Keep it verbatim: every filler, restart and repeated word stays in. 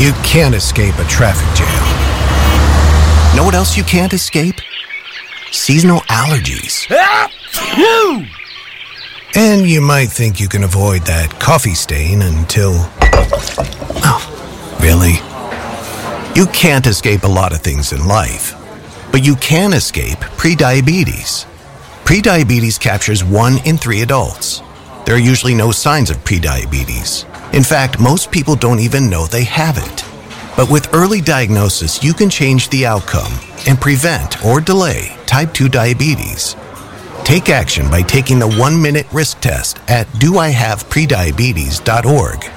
You can't escape a traffic jam. Know what else you can't escape? Seasonal allergies. And you might think you can avoid that coffee stain until... Oh, really? You can't escape a lot of things in life, but you can escape prediabetes. Prediabetes captures one in three adults. There are usually no signs of prediabetes. In fact, most people don't even know they have it. But with early diagnosis, you can change the outcome and prevent or delay type two diabetes. Take action by taking the one-minute risk test at do I have prediabetes dot org.